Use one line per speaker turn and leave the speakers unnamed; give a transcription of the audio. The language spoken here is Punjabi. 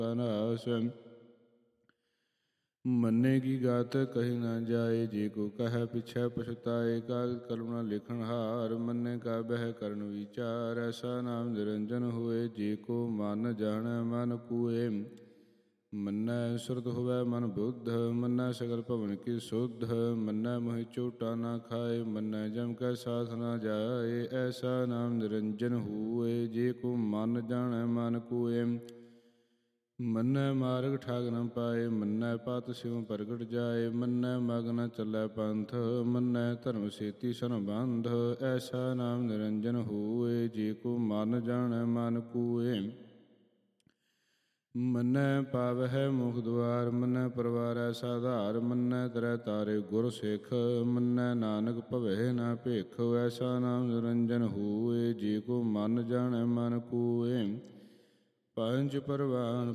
ਨਾਸ। ਮੰਨੇ ਕੀ ਗਾਤ ਕਹੀ ਨਾ ਜਾਏ, ਜੇ ਕੋ ਕਹਿ ਪਿਛੈ ਪਛਤਾਏ। ਕਾਗਦ ਕਲਮ ਨ ਲਿਖਣ ਹਾਰ, ਮੰਨੇ ਕਾ ਬਹਿ ਕਰਨ ਵਿਚਾਰ। ਐਸਾ ਨਾਮ ਨਿਰੰਜਨ ਹੋਏ, ਜੇ ਕੋ ਮਨ ਜਾਣੈ ਮਨ ਕੂਏ। ਮੰਨੈ ਸੁਰਤ ਹੋਵੈ ਮਨ ਬੁੱਧ, ਮੰਨੈ ਸਗਲ ਭਵਨ ਕੀ ਸੁਧ। ਮੰਨੈ ਮੋਹਿ ਝੂਟਾ ਨਾ ਖਾਏ, ਮੰਨੈ ਜਮ ਕੈ ਸਾਥ ਨਾ ਜਾਏ। ਐਸਾ ਨਾਮ ਨਿਰੰਜਨ ਹੋਏ, ਜੇ ਕੋ ਮਨ ਜਾਣੈ ਮਨ ਕੂਏ। ਮੰਨੈ ਮਾਰਗ ਠਾਗ ਨ ਪਾਏ, ਮੰਨੈ ਪਤ ਸਿਉ ਪ੍ਰਗਟ ਜਾਏ। ਮੰਨੈ ਮਗ ਨ ਚੱਲੈ ਪੰਥ, ਮੰਨੈ ਧਰਮ ਸੇਤੀ ਸੰਬੰਧ। ਐਸਾ ਨਾਮ ਨਿਰੰਜਨ ਹੋਏ, ਜੇ ਕੋ ਮਨ ਜਾਣੈ ਮਨ ਕੂਏ। ਮੰਨੈ ਪਾਵਹਿ ਮੁਖ ਦੁਆਰ, ਮੰਨੈ ਪਰਵਾਰੈ ਆਧਾਰ। ਮੰਨੈ ਤਰੈ ਤਾਰੇ ਗੁਰ ਸਿੱਖ, ਮੰਨੈ ਨਾਨਕ ਭਵੈ ਨਾ ਭਿਖ। ਐਸਾ ਨਾਮ ਨਿਰੰਜਨ ਹੋਏ, ਜੇ ਕੋ ਮਨ ਜਾਣੈ ਮਨ ਕੂਏ। ਪੰਜ ਪਰਵਾਨ